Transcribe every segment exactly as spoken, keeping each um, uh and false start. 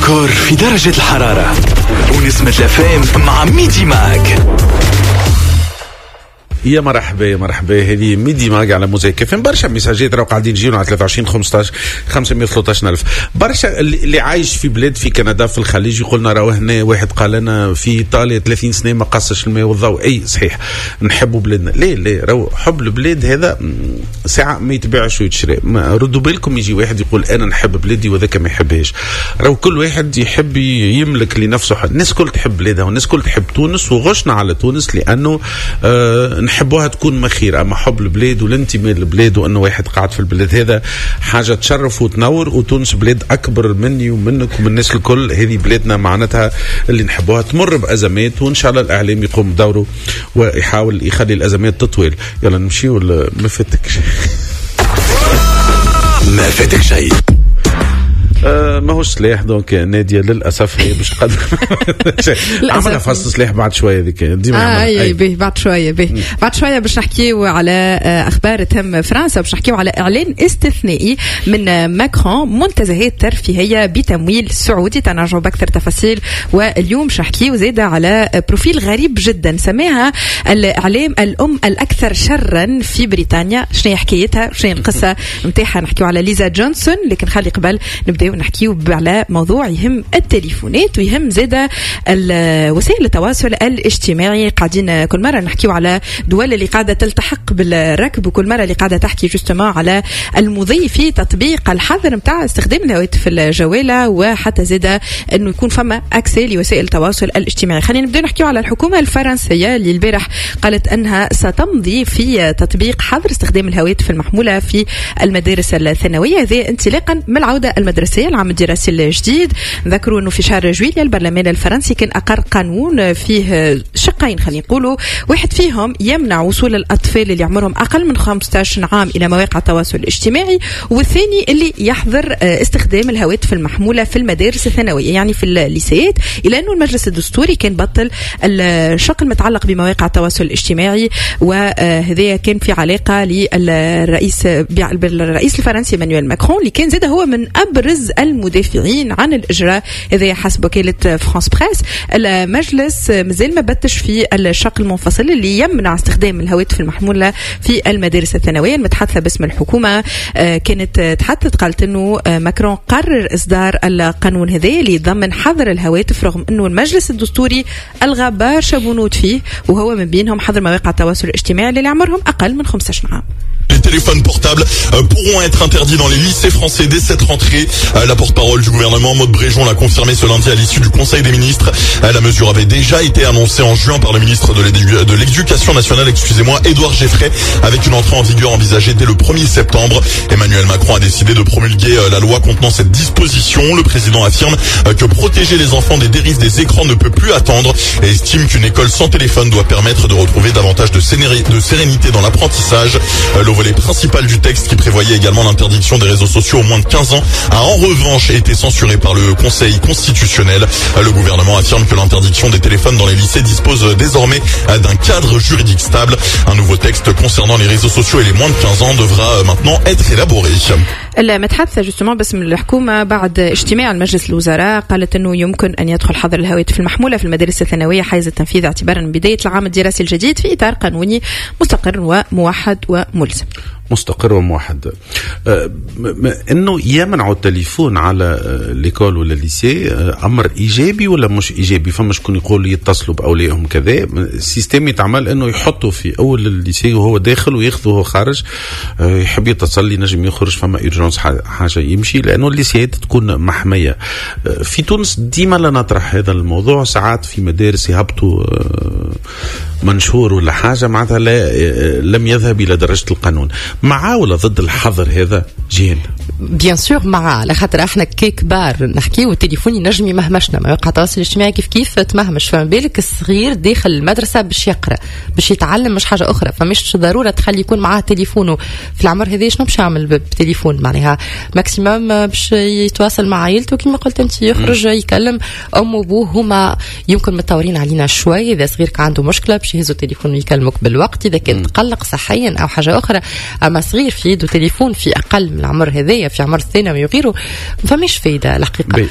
ديكور في درجة الحرارة ونسمة لفام مع ميدي ماك. يا مرحبا يا مرحبا. هذه ميدي ماك على موزايك كيفين. برشا ميساجات راهو قاعدين يجيونا على ثلاثة وعشرين خمسطاش خمسمية وثلاثطاش ألف. برشا اللي عايش في بلاد في كندا في الخليج يقولنا راهو هنا واحد قال لنا في ايطاليا ثلاثين سنه ما قصش الماء والضوء. اي صحيح نحبوا بلادنا. ليه ليه راهو حب البلاد هذا ساعه ما يتباعش ويتشرى. ردوا بالكم يجي واحد يقول انا نحب بلادي وذاك ما يحبهاش. راهو كل واحد يحب يملك لنفسه حد. الناس كل تحب بلادها والناس كل تحب تونس وغشنا على تونس لانه آه نحبوها تكون مخير. اما حب البلاد والانتماء للبلاد وانه واحد قاعد في البلاد هذا حاجه تشرف وتنور. وتونس بلاد اكبر مني ومنك ومن الناس الكل. هذه بلادنا معناتها اللي نحبوها تمر بازمات وان شاء الله الاعلام يقوم بدوره ويحاول يخلي الازمات تطول. يلا نمشي ولا ما فاتك شيء؟ ما فاتك شيء. آه ما هوش سلاح دونك نادية للأسف هي مش قادرة عملها فصل سلاح بعد شوية ذيك ديما آه أي به بعد شوية به بعد شوية باش نحكيو على أخبار تهم فرنسا. باش نحكيو على إعلان استثنائي من ماكرون منتزهات ترفيهية بتمويل سعودي. تنرجعوا بأكثر تفاصيل. واليوم باش نحكيو زيادة على بروفيل غريب جدا سماها الإعلام الأم الأكثر شرا في بريطانيا. شنو حكايتها شنو القصة متاعها؟ نحكيو على ليزا جونسون. لكن خلي قبل نبدأ ونحكيو على موضوع يهم التليفونات ويهم زيادة وسائل التواصل الاجتماعي. قاعدين كل مرة نحكيو على دول اللي قاعدة تلتحق بالركب وكل مرة اللي قاعدة تحكي جستما على المضي في تطبيق الحظر متاع استخدام الهواتف الجوالة وحتى زيادة انه يكون فما اكسي لوسائل التواصل الاجتماعي. خلينا نبدأ نحكيو على الحكومة الفرنسية اللي البارح قالت انها ستمضي في تطبيق حظر استخدام الهواتف المحمولة في المدارس الثانوية هذه انطلاقا من العودة المدرسية العام الدراسي الجديد. نذكروا انه في شهر جويلية البرلمان الفرنسي كان اقر قانون فيه شقين خلينا نقولوا. واحد فيهم يمنع وصول الاطفال اللي عمرهم اقل من خمسة عشر عام الى مواقع التواصل الاجتماعي والثاني اللي يحظر استخدام الهواتف المحمولة في المدارس الثانوية يعني في الليسيات. الى انه المجلس الدستوري كان بطل الشق المتعلق بمواقع التواصل الاجتماعي وهذا كان في علاقة للرئيس بالرئيس الفرنسي مانويل ماكرون اللي كان زاد هو من أبرز المدافعين عن الإجراء هذا حسب وكالة فرانس بريس. المجلس مازال ما بتش في الشق المنفصل اللي يمنع استخدام الهواتف المحمولة في المدارس الثانوية. المتحدثة باسم الحكومة كانت تحدثت قالت إنه ماكرون قرر إصدار القانون هذا اللي يضمن حظر الهواتف رغم إنه المجلس الدستوري ألغى برشا بنود فيه وهو من بينهم حظر مواقع التواصل الاجتماعي اللي عمرهم أقل من خمسة عشر عام. Les téléphones portables euh, pourront être interdits dans les lycées français dès cette rentrée. Euh, la porte-parole du gouvernement, Maud Bréjon, l'a confirmé ce lundi à l'issue du Conseil des ministres. Euh, la mesure avait déjà été annoncée en juin par le ministre de, l'édu- de l'Éducation nationale, excusez-moi, Édouard Geffray, avec une entrée en vigueur envisagée dès le premier septembre. Emmanuel Macron a décidé de promulguer euh, la loi contenant cette disposition. Le président affirme euh, que protéger les enfants des dérives des écrans ne peut plus attendre et estime qu'une école sans téléphone doit permettre de retrouver davantage de, séné- de sérénité dans l'apprentissage. Euh, le volet principal du texte qui prévoyait également l'interdiction des réseaux sociaux aux moins de quinze ans a en revanche été censuré par le Conseil constitutionnel. Le gouvernement affirme que l'interdiction des téléphones dans les lycées dispose désormais d'un cadre juridique stable. Un nouveau texte concernant les réseaux sociaux et les moins de quinze ans devra maintenant être élaboré. المتحدثة جستما باسم الحكومة بعد اجتماع المجلس الوزراء قالت أنه يمكن أن يدخل حظر الهواتف المحمولة في المدارس الثانوية حيز التنفيذ اعتبارا من بداية العام الدراسي الجديد في إطار قانوني مستقر وموحد وملزم. مستقر وموحد. أه انه يمنعوا التليفون على ليكول ولا الليسي امر ايجابي ولا مش ايجابي؟ فما شكون يقول يتصلوا باوليائهم كذا. السيستم يتعمل انه يحطوا في اول الليسي وهو داخل وياخذوه وهو خارج. أه يحب يتصل ينجم يخرج فما ايرجونس حاجه يمشي لانه الليسيات تكون محميه. أه في تونس ديما لا نطرح هذا الموضوع. ساعات في مدارس يهبطوا أه منشور ولا حاجه معناتها لا لم يذهب الى درجه القانون. مع ولا ضد الحظر هذا جيل؟ بيان سور مع، على خاطر احنا كبار نحكيو التليفون ينجم يمهمشنا. مواقع التواصل الاجتماعي كيف كيف تمهمش. فما بالك الصغير داخل المدرسه باش يقرا باش يتعلم مش حاجه اخرى. فمش ضروره تخلي يكون معاه تليفونه في العمر هذا. شنو باش يعمل بالتليفون؟ معناها ماكسيموم باش يتواصل مع عائلته كما قلت انت، يخرج يكلم امه وابوه. هما يمكن متطورين علينا شوي. اذا صغير كان عنده مشكله باش يهزوا التليفون ويكلمك بالوقت. اذا كان تقلق صحيا او حاجه اخرى. اما صغير في يده تليفون في اقل من العمر هذايا الثانويه في عمر الثانوي وغيره فمش فايده الحقيقه.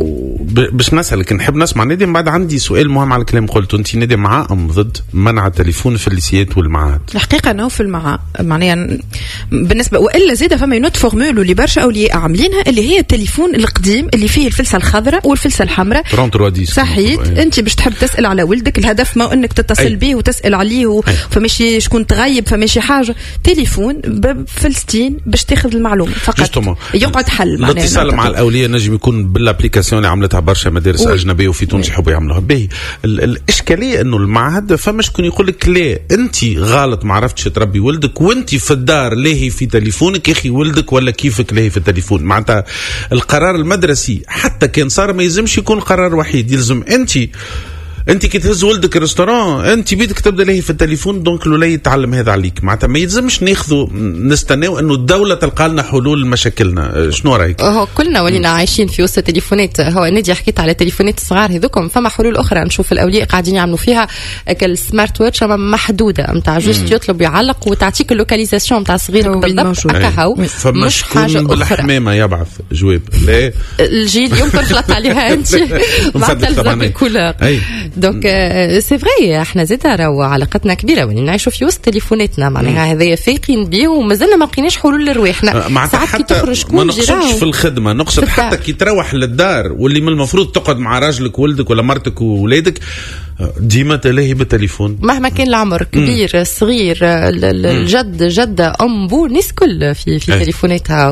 باش نسالك نحب نسمع ندم بعد عندي سؤال مهم على الكلام قلته انت ندم مع ام ضد منع التليفون في الليسيات والمعاهد؟ الحقيقه انه في المعا معناها بالنسبه والا زيد فما نوت فورمول اللي برشا اولياء عاملينها اللي هي التليفون القديم اللي فيه الفلسه الخضراء والفلسه الحمراء ثلاثة وثلاثين صحيت. انت باش تحب تسال على ولدك الهدف ما انك تتصل به وتسال عليه فماشي شكون تغيب فماشي حاجه تليفون بفلسطين باش تاخذ المعلومه فقط يقعد حل معناها. الاتصال مع الاولياء نجم يكون بالابليكاسيون اللي عملتها برشا مدارس اجنبيه وفي تونس يحبوا يعملوها به. الاشكاليه انه المعهد فما شكون يقول لك لا انت غلط ما عرفتش تربي ولدك وانت في الدار لاهي في تليفونك يا اخي ولدك ولا كيفك لاهي في التليفون. معناتها القرار المدرسي حتى كان صار ما يلزمش يكون قرار وحيد يلزم انت انت كي تهز ولدك ريستوران انت بيدك تبدا ليه في التليفون دونك الولايه يتعلم هذا عليك. معناتها ما يلزمش ناخذوا نستناو انه الدوله تلقى لنا حلول لمشاكلنا. شنو رايك؟ هو كلنا ولينا عايشين في وسط التليفونات. هو نادي حكيت على التليفونات الصغار هذوكم فما حلول اخرى نشوف الاولياء قاعدين يعملوا فيها كالسمارت واتش محدوده نتاع جوست يطلب يعلق وتعطيك اللوكاليزاسيون نتاع صغيرك بالضبط هكا هو مش حاجه بالحمامه يبعث جواب لا الجيل يمكن غلط عليها انت مع تلزم الكولور دونك سي فري احنا زيد راهو علاقتنا كبيره ولينا نعيشوا في وسط تليفوناتنا معناها هذايا فايقين بيه ومازلنا ما لقيناش حلول لرواحنا. ساعات كي تخرج ما نقصدش في الخدمه نقصد حتى كي تروح للدار واللي من المفروض تقعد مع راجلك وولدك ولا مرتك وولادك ديما تلاهي بالتليفون مهما كان العمر كبير صغير الجد جده ام بو الناس كل في في تليفوناتها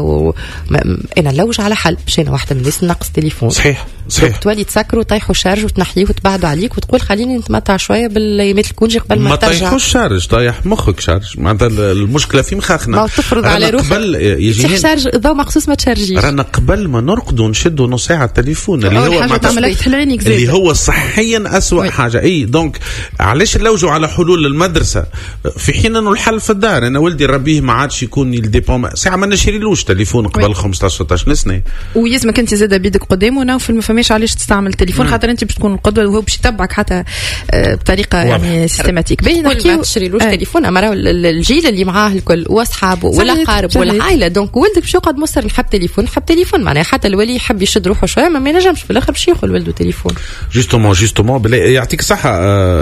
وانا نلوج على حل باش انا واحده من الناس نقص تليفون صحيح صحيح تولي تسكروا طيحوا شارج وتنحيه وتبعدوا عليك وتقول خليني نتمتع شويه بالايامات الكونجي قبل ما, ما ترجع. ما طيحوش شارج طيح مخك شارج معناتها المشكله في مخاخنا ما تفرض على روحك قبل يجي شارج ضو مخصوص ما تشارجيش. رانا قبل ما نرقدوا نشدوا نص ساعه التليفون اللي هو اللي هو صحيا اسوأ حاجه. اي دونك علاش نلوجوا على حلول المدرسه في حين انه الحل في الدار. انا ولدي ربيه ما عادش يكون يلديبون ساعه ما نشريلوش تليفون قبل خمسطاش ستطاش سنه ويلزمك انت زاده بيدك قدامه ونوفل ما فماش علاش تستعمل التليفون خاطر انت باش تكون القدوه وهو باش يتبعك حتى بطريقه يعني سيستماتيك. باين نحكي ما تشريلوش آه. تليفون اما الجيل اللي معاه الكل واصحابه ولا قارب ولا عائله دونك ولدك باش يقعد مصر نحب تليفون نحب تليفون معناها حتى الولي يحب يشد روحه شويه ما ينجمش في الاخر باش ياخذ ولده تليفون. جوستومون جوستومون يعطيك صحه.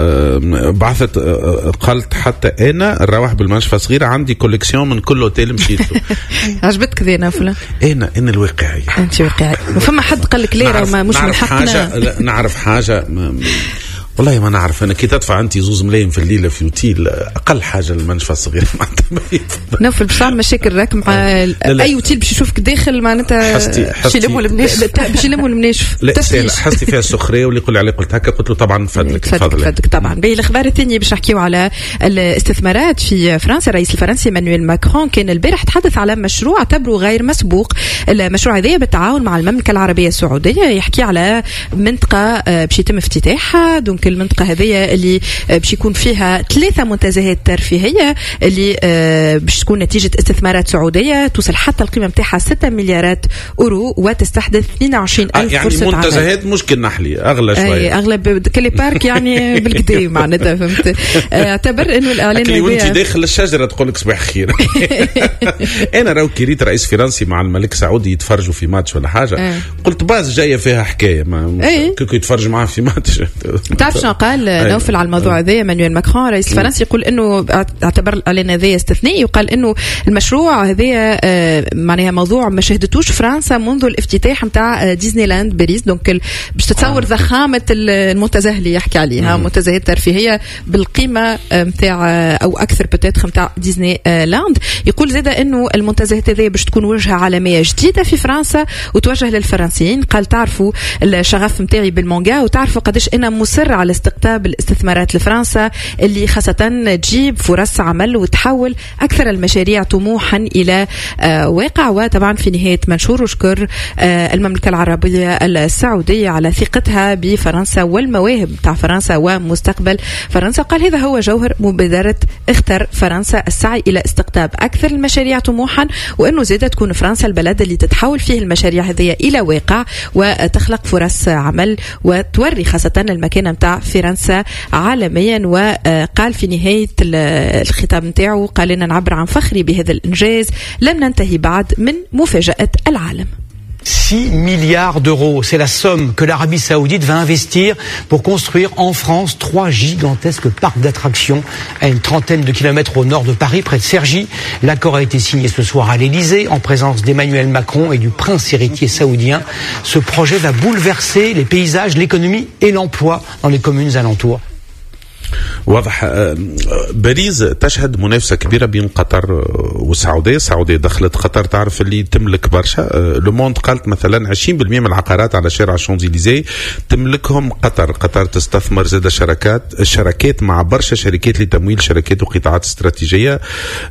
بعثت قالت حتى انا نروح بالمنشفى صغيره عندي كوليكسيون من كل اوتيل مشيت له. عجبتك ذي نافله؟ انا انا الواقعي انت واقعي وفما حد قال لك لا ما مش من حقنا نعرف حاجه والله ما نعرف. انا كي تدفع انت زوز ملايين في الليله في اوتيل اقل حاجه المنشفى الصغير معناتها نوفل باش تعمل مشاكل راك مع اي اوتيل باش يشوفك داخل معناتها باش يلموا المناشف باش يلموا المناشف لا حستي فيها السخريه واللي يقول لي عليه قلت هكا قلت له طبعا فضلك فضلك طبعا. باهي الاخبار الثانيه باش نحكيو على الاستثمارات في فرنسا. الرئيس الفرنسي مانويل ماكرون كان البارح تحدث على مشروع اعتبره غير مسبوق. المشروع هذا بالتعاون مع المملكه العربيه السعوديه يحكي على منطقه باش يتم افتتاحها. دونك المنطقة هذه اللي باش يكون فيها ثلاثة منتزهات ترفيهية اللي باش تكون نتيجة استثمارات سعودية توصل حتى القيمة متاعها ستة مليارات أورو وتستحدث اثنين وعشرين ألف يعني فرصة عمل. يعني منتزهات مشكل نحلي أغلى شوية أغلب كلي بارك يعني بالكدي معناتها فهمت. اعتبر إنه الإعلان هذا وأنت داخل الشجرة تقول لك صباح خير. أنا راو كريت رئيس فرنسي مع الملك سعودي يتفرجوا في ماتش ولا حاجة قلت باز جاية فيها حكاية ما كيكو يتفرج معاه في ماتش. تعرف شنو قال نوفل على الموضوع هذا مانويل ماكرون رئيس الفرنسي يقول انه اعتبر الاعلان هذا استثنائي وقال انه المشروع هذا معناها موضوع ما شهدتوش فرنسا منذ الافتتاح نتاع ديزني لاند باريس. دونك باش تتصور ضخامه المنتزه اللي يحكي عليها منتزهات ترفيهيه بالقيمه نتاع او اكثر بتاتخ نتاع ديزني لاند. يقول زاده انه المنتزهات هذه باش تكون وجهه عالميه جديده في فرنسا وتوجه للفرنسيين. قال تعرفوا الشغف نتاعي بالمانجا وتعرفوا قداش انا مصر على استقطاب الاستثمارات لفرنسا اللي خاصة تجيب فرص عمل وتحول أكثر المشاريع طموحا إلى آه واقع. وطبعا في نهاية منشور وشكر آه المملكة العربية السعودية على ثقتها بفرنسا والمواهب تاع فرنسا ومستقبل فرنسا. قال هذا هو جوهر مبادرة اختر فرنسا السعي إلى استقطاب أكثر المشاريع طموحا وأنه زادة تكون فرنسا البلد اللي تتحول فيه المشاريع هذه إلى واقع وتخلق فرص عمل وتوري خاصة المكانة متاع متاع فرنسا عالميا. وقال في نهاية الخطاب نتاعو قال لنا نعبر عن فخري بهذا الإنجاز، لم ننتهي بعد من مفاجأة العالم. six milliards d'euros, c'est la somme que l'Arabie Saoudite va investir pour construire en France trois gigantesques parcs d'attractions à une trentaine de kilomètres au nord de Paris, près de Cergy. L'accord a été signé ce soir à l'Élysée en présence d'Emmanuel Macron et du prince héritier saoudien. Ce projet va bouleverser les paysages, l'économie et l'emploi dans les communes alentours. واضح. باريس تشهد منافسة كبيرة بين قطر والسعودية. السعودية دخلت قطر، تعرف اللي تملك برشا. لو موند قالت مثلا عشرين بالمئة من العقارات على شارع الشانزليزيه تملكهم قطر. قطر تستثمر زاد شركات الشركات مع برشا شركات لتمويل شركات وقطاعات استراتيجية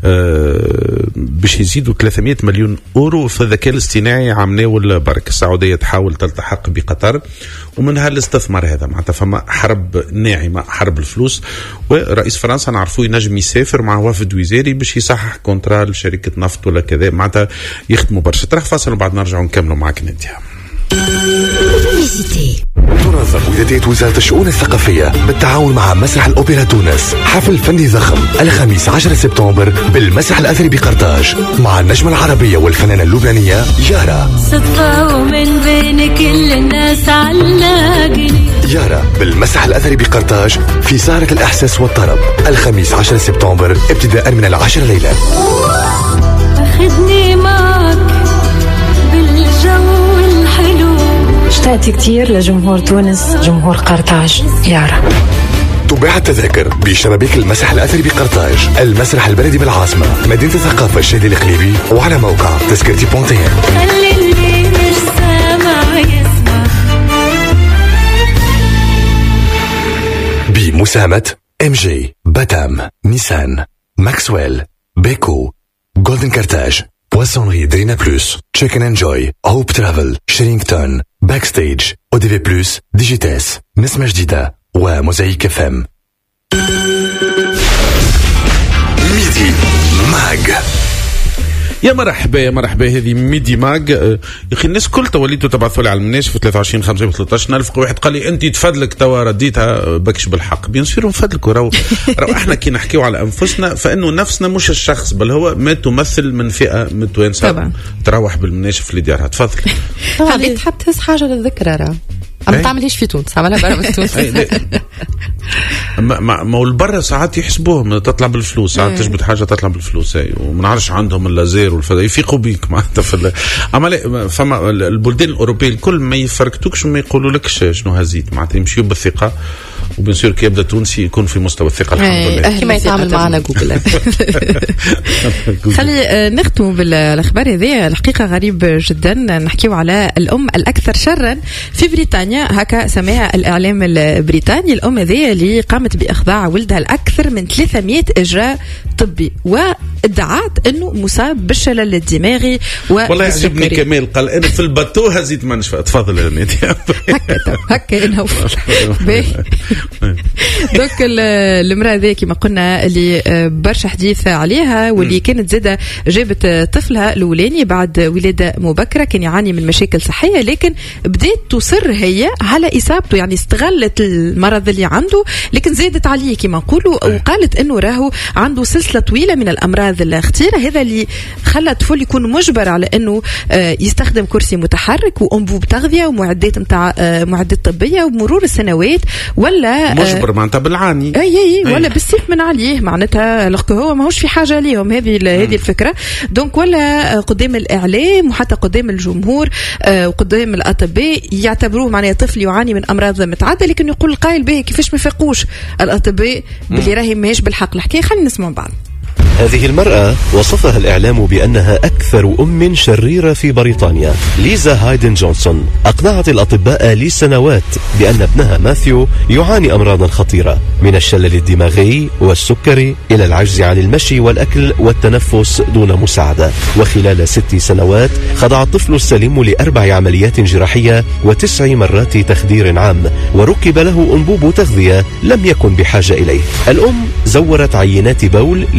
باش يزيدوا ثلاثمئة مليون أورو في الذكاء الاصطناعي عام ناول برك. السعودية تحاول تلتحق بقطر ومنها الاستثمار هذا. معناتها فما حرب ناعمة، حرب الفلوس. ورئيس فرنسا نعرفوه ينجم يسافر مع وفد وزاري باش يصحح كونترا لشركة نفط ولا كذا. معناتها يخدموا برشا. ترى فاصل وبعد نرجعوا نكملوا معك نادية. تنظم ولاية وزارة الشؤون الثقافية بالتعاون مع مسرح الأوبرا تونس حفل فني ضخم الخميس عشرة سبتمبر بالمسرح الأثري بقرطاج مع النجمة العربية والفنانة اللبنانية يارا. صدفة ومن بين كل الناس علاقني يارا بالمسرح الأثري بقرطاج في سهرة الإحساس والطرب الخميس عشرة سبتمبر ابتداء من العاشرة ليلة. أخذني معك بالجو الحلو. اشتقت كتير لجمهور تونس، جمهور قرطاج. يارا. تباع التذاكر بشبابيك المسرح الأثري بقرطاج، المسرح البلدي بالعاصمة، مدينة الثقافة الشادي الإقليمي، وعلى موقع تذكرتي بونتين. خلي اللي مش سامع يسمع. بمساهمة ام جي، باتام، نيسان، ماكسويل، بيكو، جولدن كارتاج، بواسونري درينا بلوس، تشيكن اند جوي، هوب ترافل، شيرينغتون، باكستيج، او دي في بلوس، ديجيتاس، نسمة جديدة وموزايك اف ام. ميدي ماج. يا مرحبا يا مرحبا. هذه ميدي ماج. يا اخي الناس كل توليتوا تبعثوا لي على المناش في ثلاثة وعشرين خمسة ثلاثة عشر ألف. واحد قال لي انت تفضلك توا رديتها بكش بالحق. بيان سور نفضلكوا. راهو راهو احنا كي نحكيو على انفسنا فانه نفسنا مش الشخص بل هو ما تمثل من فئه متوانسه تروح بالمناش في ديارها. تفضل. حبيت تحب تهز حاجه للذكرى. راه ما تعمليش في تونس، عملها برا من تونس. ما ما البرا ساعات يحسبوهم تطلع بالفلوس، ساعات تجبد حاجه تطلع بالفلوس. اي وما نعرفش عندهم اللازير والفضاء يفيقوا بيك معناتها في عمل. فما البلدان الاوروبيه الكل ما يفركتوكش وما يقولوا لكش شنو هزيت معناتها يمشيوا بالثقه. وبين سور كي يبدا تونسي يكون في مستوى الثقه الحمد لله. كما يتعامل معنا جوجل. خلي نختم بالاخبار هذه. الحقيقه غريب جدا نحكيو على الام الاكثر شرا في بريطانيا، هكا سماها الاعلام البريطاني. الام هذه اللي قامت باخضاع ولدها الاكثر من ثلاثمئة اجراء طبي وادعت انه مصاب بالشلل الدماغي. والله يعجبني كمال قال انا في الباتو هزيت منشفى. تفضل يا نادي. هكا هكا انه دوك المرأة ذي كما قلنا اللي برشا حديث عليها واللي كانت زادة جابت طفلها الأولاني بعد ولادة مبكرة، كان يعاني من مشاكل صحية لكن بدأت تصر هي على إصابته، يعني استغلت المرض اللي عنده لكن زادت عليه كما نقولوا، وقالت إنه راهو عنده سلسلة طويلة من الأمراض الخطيرة. هذا اللي خلى الطفل يكون مجبر على إنه يستخدم كرسي متحرك وأنبوب تغذية ومعدات متاع معدات طبية. ومرور السنوات ولا مجبر معناتها بالعاني اي اي ولا بالسيف من عليه معناتها لقى هو ماهوش في حاجه ليهم. هذه هذه الفكره. دونك ولا قدام الاعلام وحتى قدام الجمهور وقدام الاطباء يعتبروه معناها طفل يعاني من امراض متعدده، لكن يقول القائل به كيفاش ما فاقوش الاطباء باللي راهي ماهيش بالحق الحكايه. خلينا نسمع بعض. هذه المرأة وصفها الإعلام بأنها أكثر أم شريرة في بريطانيا. ليزا هايدن جونسون أقنعت الأطباء لسنوات بأن ابنها ماثيو يعاني أمراضا خطيرة من الشلل الدماغي والسكري إلى العجز عن المشي والأكل والتنفس دون مساعدة. وخلال ست سنوات خضع الطفل السليم لأربع عمليات جراحية وتسع مرات تخدير عام، وركب له أنبوب تغذية لم يكن بحاجة إليه. الأم زورت عينات بول لإثبات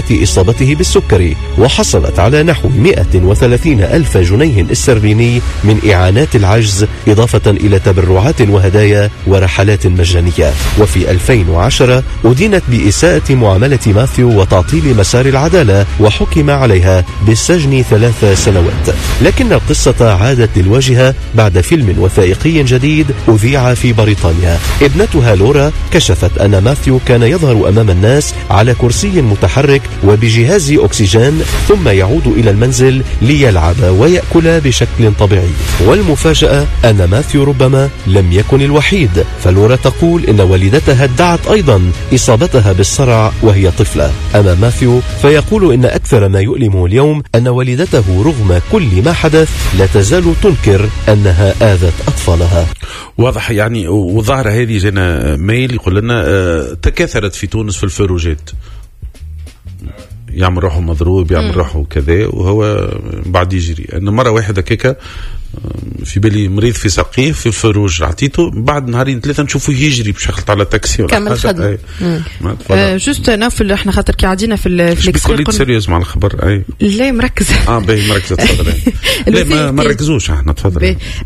حدوث إصابته بالسكري، وحصلت على نحو مئة وثلاثين ألف جنيه استرليني من إعانات العجز، إضافة إلى تبرعات وهدايا ورحلات مجانية. وفي ألفين وعشرة أدينت بإساءة معاملة ماثيو وتعطيل مسار العدالة، وحكم عليها بالسجن ثلاث سنوات. لكن القصة عادت للواجهة بعد فيلم وثائقي جديد أذيع في بريطانيا. ابنتها لورا كشفت أن ماثيو كان يظهر أمام الناس على كرسي متحرك وبجهاز أكسجين، ثم يعود إلى المنزل ليلعب ويأكل بشكل طبيعي. والمفاجأة أن ماثيو ربما لم يكن الوحيد، فلورا تقول إن والدتها ادعت أيضا إصابتها بالصرع وهي طفلة. أما ماثيو فيقول إن أكثر ما يؤلمه اليوم أن والدته رغم كل ما حدث لا تزال تنكر أنها آذت أطفالها. واضح يعني. وظهر هذه جينا ميل يقول لنا آه تكاثرت في تونس في الفروجات، يعمل روحه مضروب، يعمل روحه كذا، وهو بعد يجري. أنا مرة واحدة كيكا في بالي مريض في ساقيه في الفروج، عطيته بعد نهارين ثلاثة نشوفه يجري باش يخلط على تاكسي ولا كمل خدمة. آه جوست نافل احنا خاطر كي عدينا في الفليكس بكل سيريوز مع الخبر. اي لا مركز. اه باهي مركزة تفضل. لا ما, ما ركزوش احنا تفضل.